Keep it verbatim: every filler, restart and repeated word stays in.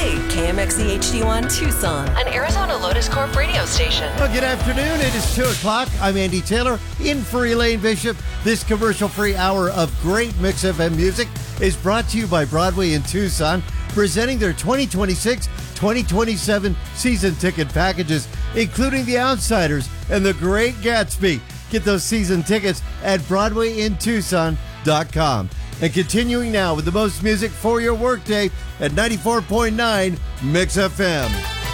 Hey, K M X C H D one Tucson, an Arizona Lotus Corp radio station. Well, good afternoon. It is two o'clock. I'm Andy Taylor in for Elaine Bishop. This commercial-free hour of great Mix F M music is brought to you by Broadway in Tucson, presenting their twenty twenty-six twenty twenty-seven season ticket packages, including The Outsiders and The Great Gatsby. Get those season tickets at broadway in tucson dot com. And continuing now with the most music for your workday at ninety-four point nine Mix F M.